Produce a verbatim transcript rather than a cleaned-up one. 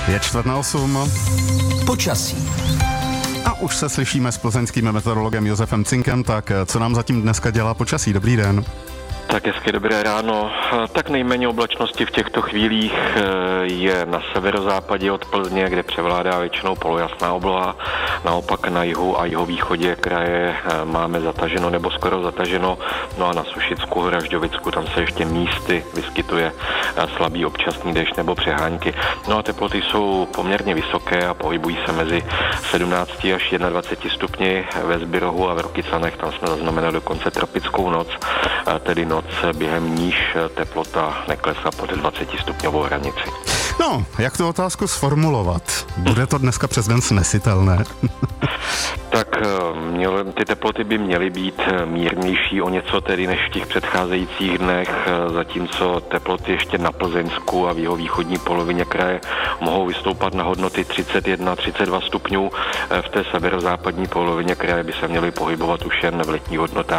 Je čtvrt na osm. Počasí. A už se slyšíme s plzeňským meteorologem Josefem Cinkem, tak co nám zatím dneska dělá počasí? Dobrý den. Tak hezky dobré ráno. Tak nejméně oblačnosti v těchto chvílích je na severozápadě od Plzně, kde převládá většinou polojasná obloha. Naopak na jihu a jihovýchodě kraje máme zataženo nebo skoro zataženo. No a na Sušicku, Hražďovicku, tam se ještě místy vyskytuje slabý občasný déšť nebo přehánky. No a teploty jsou poměrně vysoké a pohybují se mezi sedmnácti až dvaceti jedné stupni ve Zbirohu a v Rokycanech. Tam jsme zaznamenali dokonce tropickou noc, tedy noc, během níž teplota neklesla pod dvacetistupňovou hranici. No, jak tu otázku sformulovat? Bude to dneska přes den snesitelné? Tak mělo, ty teploty by měly být mírnější o něco tedy než v těch předcházejících dnech, zatímco teploty ještě na Plzeňsku a v jeho východní polovině kraje mohou vystoupat na hodnoty třicet jedna třicet dva stupňů. V té severozápadní polovině kraje by se měly pohybovat už jen v letních hodnotách